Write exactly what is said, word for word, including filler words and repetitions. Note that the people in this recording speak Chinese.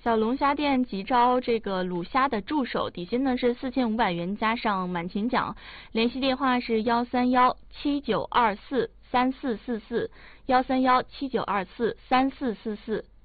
小龙虾店急招这个卤虾的助手，底薪呢是四千五百元加上满勤奖，联系电话是幺三幺七九二四三四四四，幺三幺七九二四三四四四。